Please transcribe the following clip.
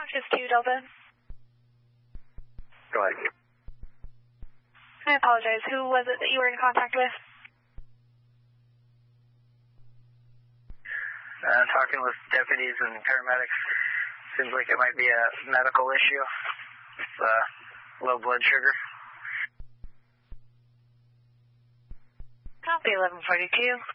Conscious 2 Delta. Go ahead. I apologize. Who was it that you were in contact with? Talking with deputies and paramedics. Seems like it might be a medical issue. Low blood sugar. Copy 1142.